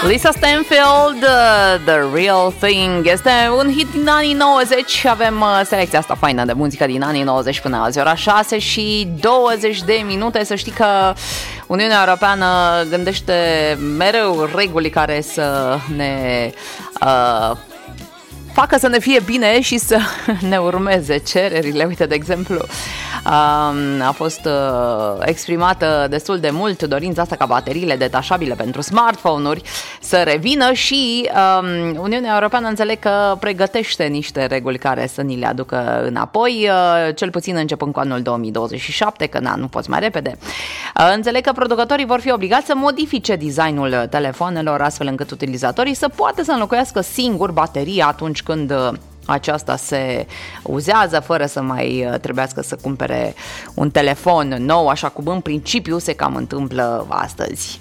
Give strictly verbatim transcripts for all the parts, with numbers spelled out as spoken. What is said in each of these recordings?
Lisa Stanfield, uh, The Real Thing. Este un hit din anii nouăzeci. Avem uh, selecția asta faină de muzică din anii nouăzeci până azi, ora șase și douăzeci de minute. Să știi că Uniunea Europeană gândește mereu reguli care să ne uh, facă să ne fie bine și să ne urmeze cererile. Uite, de exemplu, a fost exprimată destul de mult dorința asta ca bateriile detașabile pentru smartphone-uri să revină și Uniunea Europeană înțeleg că pregătește niște reguli care să ni le aducă înapoi, cel puțin începând cu anul două mii douăzeci și șapte, că na, nu poți mai repede. Înțeleg că producătorii vor fi obligați să modifice designul telefonelor astfel încât utilizatorii să poată să înlocuiască singur bateria atunci când aceasta se uzează, fără să mai trebuiască să cumpere un telefon nou, așa cum în principiu se cam întâmplă astăzi.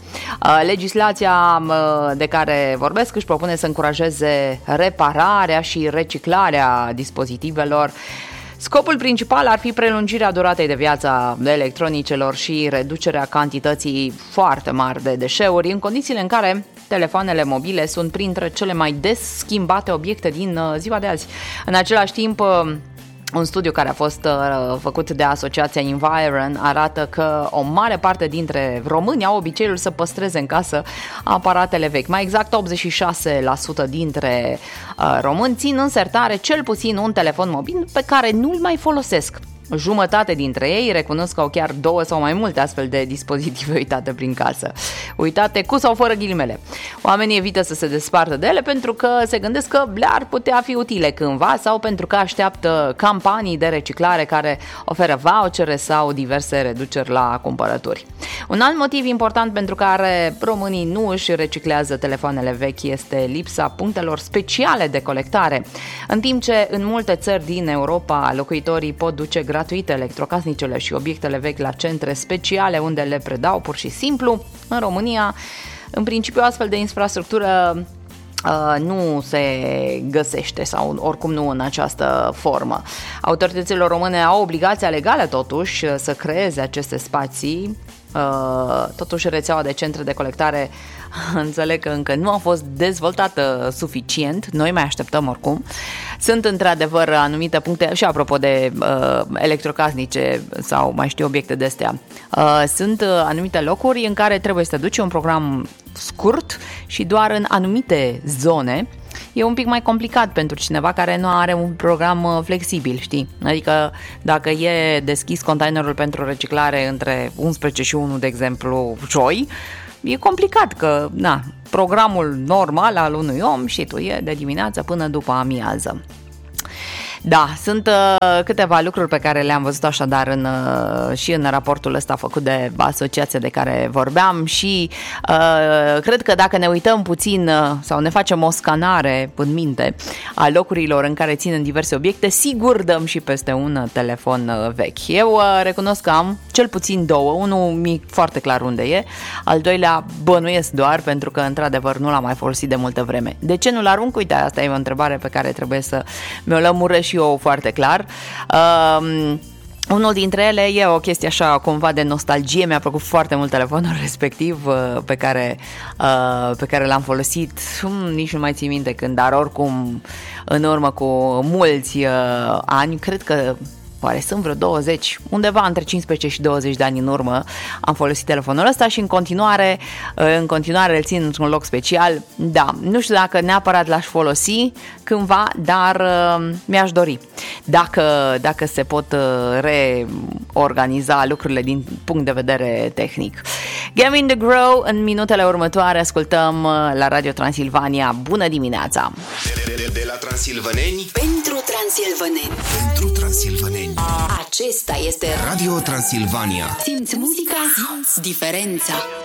Legislația de care vorbesc își propune să încurajeze repararea și reciclarea dispozitivelor. Scopul principal ar fi prelungirea duratei de viață a electronicelor și reducerea cantității foarte mari de deșeuri, în condițiile în care telefoanele mobile sunt printre cele mai des schimbate obiecte din ziua de azi. În același timp, un studiu care a fost uh, făcut de asociația Environ arată că o mare parte dintre români au obiceiul să păstreze în casă aparatele vechi. Mai exact, optzeci și șase la sută dintre uh, români țin în sertare cel puțin un telefon mobil pe care nu-l mai folosesc. Jumătate dintre ei recunosc că au chiar două sau mai multe astfel de dispozitive uitate prin casă. Uitate cu sau fără ghilimele. Oamenii evită să se despartă de ele pentru că se gândesc că le-ar putea fi utile cândva sau pentru că așteaptă campanii de reciclare care oferă vouchere sau diverse reduceri la cumpărături. Un alt motiv important pentru care românii nu își reciclează telefoanele vechi este lipsa punctelor speciale de colectare. În timp ce în multe țări din Europa locuitorii pot duce gratuit electrocasnicele și obiectele vechi la centre speciale unde le predau pur și simplu, în România, în principiu, astfel de infrastructură Uh, nu se găsește sau oricum nu în această formă. Autoritățile române au obligația legală totuși să creeze aceste spații. Uh, totuși rețeaua de centre de colectare înțeleg că încă nu a fost dezvoltată suficient. Noi mai așteptăm oricum. Sunt într-adevăr anumite puncte și apropo de uh, electrocasnice sau mai știu obiecte de astea. Uh, sunt uh, anumite locuri în care trebuie să duci un program scurt și doar în anumite zone. E un pic mai complicat pentru cineva care nu are un program flexibil, știi? Adică dacă e deschis containerul pentru reciclare între unsprezece și unu, de exemplu, joi, e complicat că, na, programul normal al unui om, și tu, e de dimineață până după amiază. Da, sunt uh, câteva lucruri pe care le-am văzut așadar în, uh, și în raportul ăsta făcut de asociația de care vorbeam și uh, cred că dacă ne uităm puțin uh, sau ne facem o scanare în minte a locurilor în care ținem diverse obiecte, sigur dăm și peste un telefon uh, vechi. Eu uh, recunosc că am cel puțin două, unul mic foarte clar unde e, al doilea bănuiesc doar pentru că într-adevăr nu l-am mai folosit de multă vreme. De ce nu-l arunc? Uite, asta e o întrebare pe care trebuie să mi-o lămuresc și eu foarte clar. Um, unul dintre ele e o chestie așa cumva de nostalgie. Mi-a plăcut foarte mult telefonul respectiv uh, pe care, uh, pe care l-am folosit, um, nici nu mai țin minte când, dar oricum în urmă cu mulți uh, ani, cred că oare sunt vreo douăzeci, undeva între cincisprezece și douăzeci de ani în urmă am folosit telefonul ăsta și în continuare, în continuare îl țin într-un loc special. Da, nu știu dacă neapărat l-aș folosi cândva, dar uh, mi-aș dori. Dacă, dacă se pot uh, reorganiza lucrurile din punct de vedere tehnic. Gavin DeGraw, în minutele următoare ascultăm uh, la Radio Transilvania. Bună dimineața! De, de, de la Transilvaneni pentru transilvaneni. Pentru transilvaneni. Acesta este Radio Transilvania. Simți muzica, simți diferența.